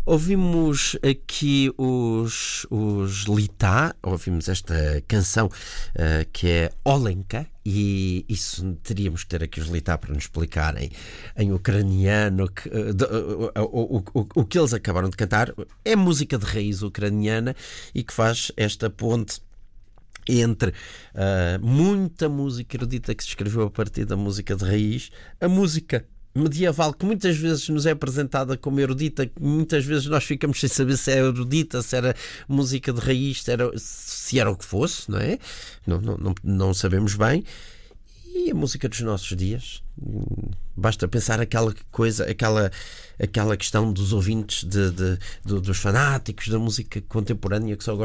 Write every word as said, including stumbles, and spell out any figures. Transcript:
Ouvimos aqui os, os Litá, ouvimos esta canção uh, que é Olenka, e isso teríamos que ter aqui os Litá para nos explicarem em ucraniano que, uh, de, uh, uh, uh, uh, uh, o que eles acabaram de cantar. É música de raiz ucraniana e que faz esta ponte entre uh, muita música erudita que se escreveu a partir da música de raiz, a música medieval, que muitas vezes nos é apresentada como erudita, que muitas vezes nós ficamos sem saber se é erudita, se era música de raiz, se era, se era o que fosse, não é? Não, não, não, não sabemos bem. E a música dos nossos dias, basta pensar aquela coisa, aquela, aquela questão dos ouvintes, de, de, de, dos fanáticos da música contemporânea que só